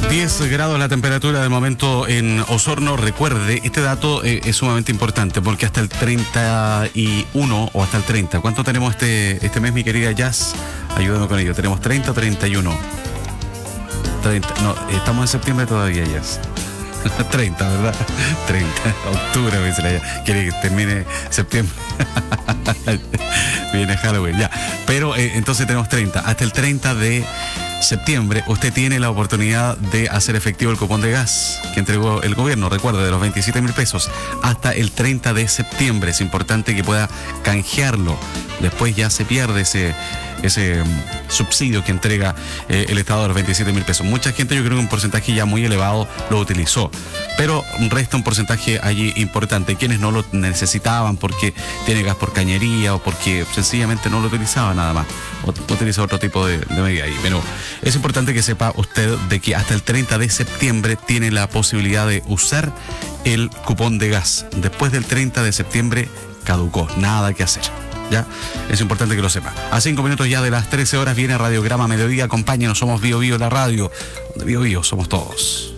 10 grados la temperatura de momento en Osorno. Recuerde, este dato es sumamente importante porque hasta el 31 o hasta el 30, ¿cuánto tenemos este mes, mi querida Jazz? Ayúdame con ello. ¿Tenemos 30 o 31? 30, no, estamos en septiembre todavía, Jazz. 30, ¿verdad? 30, octubre, me dice la quiere que termine septiembre. Viene Halloween, ya. Pero entonces tenemos 30. Hasta el 30 de septiembre usted tiene la oportunidad de hacer efectivo el cupón de gas que entregó el gobierno, recuerde, de los 27.000 pesos hasta el 30 de septiembre. Es importante que pueda canjearlo. Después ya se pierde ese subsidio que entrega el Estado de los 27.000 pesos. Mucha gente, yo creo que un porcentaje ya muy elevado lo utilizó, pero resta un porcentaje allí importante. Quienes no lo necesitaban porque tiene gas por cañería o porque sencillamente no lo utilizaba nada más, o utiliza otro tipo de medida ahí. Pero es importante que sepa usted de que hasta el 30 de septiembre tiene la posibilidad de usar el cupón de gas. Después del 30 de septiembre caducó, nada que hacer. ¿Ya? Es importante que lo sepa. A 5 minutos ya de las 13 horas viene Radiograma Mediodía. Acompáñenos, somos Bio Bio la radio. Donde Bio Bio somos todos.